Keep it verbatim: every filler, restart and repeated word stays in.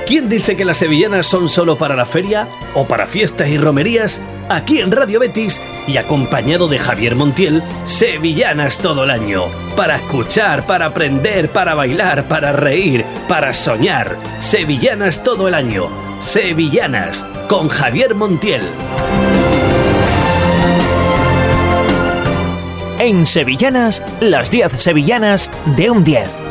¿Quién dice que las sevillanas son solo para la feria o para fiestas y romerías? Aquí en Radio Betis y acompañado de Javier Montiel, sevillanas todo el año. Para escuchar, para aprender, para bailar, para reír, para soñar. Sevillanas todo el año. Sevillanas con Javier Montiel. En Sevillanas, las diez sevillanas de un diez.